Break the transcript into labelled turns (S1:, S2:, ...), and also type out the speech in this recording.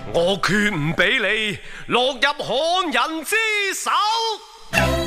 S1: 我決唔俾你落入漢人之手。